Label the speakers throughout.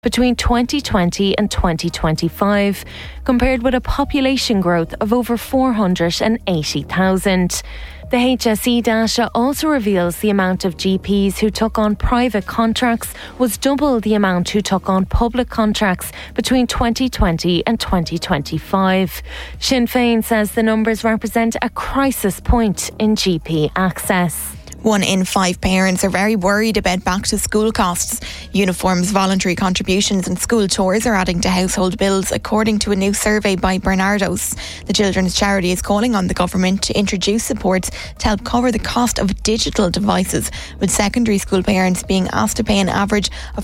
Speaker 1: between 2020 and 2025, compared with a population growth of over 480,000. The HSE data also reveals the amount of GPs who took on private contracts was double the amount who took on public contracts between 2020 and 2025. Sinn Féin says the numbers represent a crisis point in GP access.
Speaker 2: 1 in 5 parents are very worried about back to school costs. Uniforms, voluntary contributions and school tours are adding to household bills, according to a new survey by Bernardo's. The children's charity is calling on the government to introduce supports to help cover the cost of digital devices, with secondary school parents being asked to pay an average of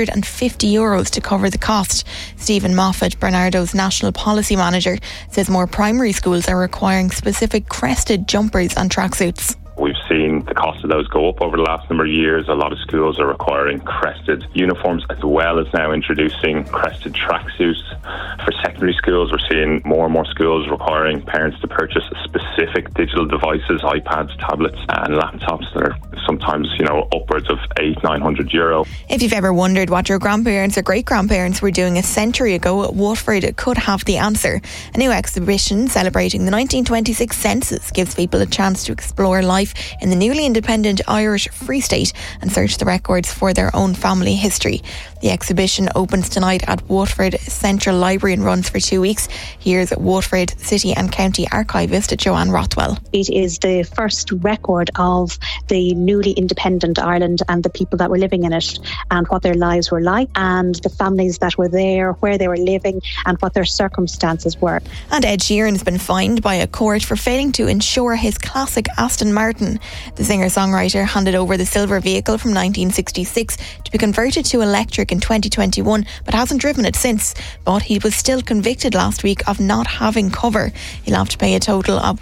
Speaker 2: €450 to cover the cost. Stephen Moffat, Bernardo's national policy manager, says more primary schools are requiring specific crested jumpers and tracksuits.
Speaker 3: We've seen the cost of those go up over the last number of years. A lot of schools are requiring crested uniforms, as well as now introducing crested tracksuits. For secondary schools, we're seeing more and more schools requiring parents to purchase specific digital devices, iPads, tablets and laptops that are sometimes, upwards of €800-900.
Speaker 2: If you've ever wondered what your grandparents or great-grandparents were doing a century ago, Waterford could have the answer. A new exhibition celebrating the 1926 census gives people a chance to explore life in the newly independent Irish Free State and search the records for their own family history. The exhibition opens tonight at Waterford Central Library and runs for 2 weeks. Here's Waterford City and County Archivist Joanne Rothwell.
Speaker 4: It is the first record of the newly independent Ireland and the people that were living in it and what their lives were like and the families that were there, where they were living and what their circumstances were.
Speaker 2: And Ed Sheeran's been fined by a court for failing to insure his classic Aston Martin. The singer-songwriter handed over the silver vehicle from 1966 to be converted to electric in 2021, but hasn't driven it since. But he was still convicted last week of not having cover. He'll have to pay a total of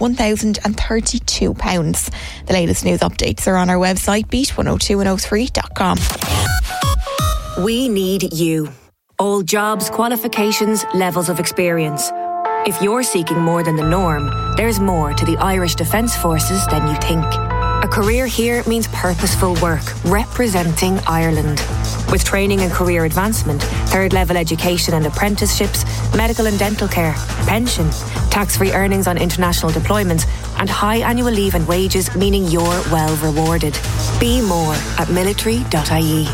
Speaker 2: £1,032. The latest news updates are on our website, beat102103.com.
Speaker 5: We need you. All jobs, qualifications, levels of experience. If you're seeking more than the norm, there's more to the Irish Defence Forces than you think. A career here means purposeful work, representing Ireland. With training and career advancement, third-level education and apprenticeships, medical and dental care, pension, tax-free earnings on international deployments, and high annual leave and wages, meaning you're well rewarded. Be more at military.ie.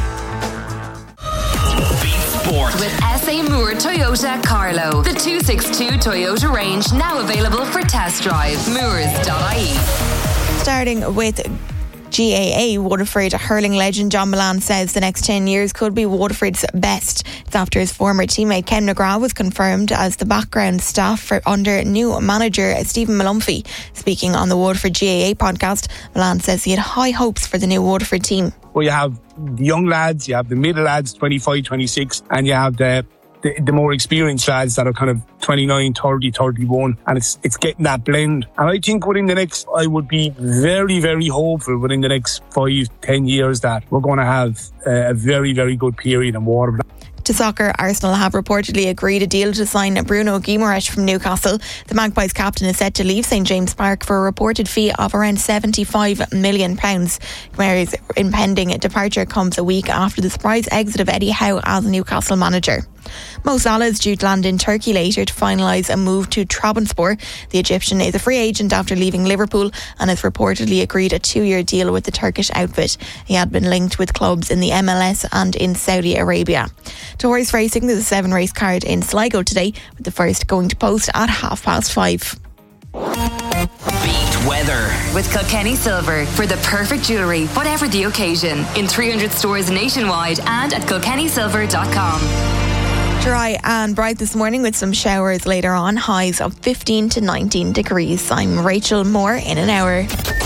Speaker 6: With SA Moore Toyota Carlow. The 262 Toyota range now available for test drive. Moores.ie.
Speaker 2: Starting with GAA, Waterford hurling legend John Mullane says the next 10 years could be Waterford's best. It's after his former teammate Ken McGrath was confirmed as the background staff under new manager Stephen Malumphey. Speaking on the Waterford GAA podcast, Mullane says he had high hopes for the new Waterford team.
Speaker 7: Well, you have the young lads, you have the middle lads, 25, 26, and you have the more experienced lads that are kind of 29, 30, 31, and it's getting that blend. And I think within the next, I would be very, very hopeful within the next 5-10 years that we're going to have a very, very good period in Waterford.
Speaker 2: To soccer, Arsenal have reportedly agreed a deal to sign Bruno Guimaraes from Newcastle. The Magpies captain is set to leave St James Park for a reported fee of around £75 million. Guimaraes' impending departure comes a week after the surprise exit of Eddie Howe as Newcastle manager. Mo Salah is due to land in Turkey later to finalise a move to Trabzonspor. The Egyptian is a free agent after leaving Liverpool and has reportedly agreed a 2-year deal with the Turkish outfit. He had been linked with clubs in the MLS and in Saudi Arabia. To horse racing, there's a 7-race card in Sligo today, with the first going to post at 5:30.
Speaker 6: Beat weather with Kilkenny Silver for the perfect jewellery, whatever the occasion, in 300 stores nationwide and at kilkennysilver.com.
Speaker 2: Dry and bright this morning with some showers later on, highs of 15 to 19 degrees. I'm Rachel Moore in an hour.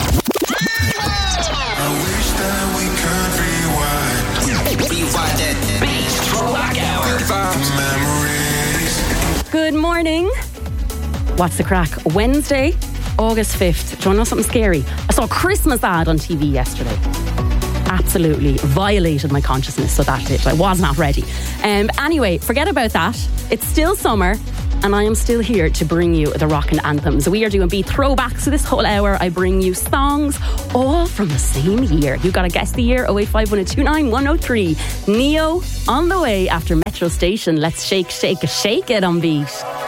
Speaker 8: Good morning. What's the crack? Wednesday, August 5th. Do you want to know something scary? I saw a Christmas ad on TV yesterday. Absolutely violated my consciousness, so that did. I was not ready. Anyway, forget about that. It's still summer. and I am still here to bring you the rockin' anthems. We are doing Beat throwbacks. So this whole hour I bring you songs all from the same year. You got to guess the year. 085 103. Neo on the way after Metro Station. Let's shake it on Beat.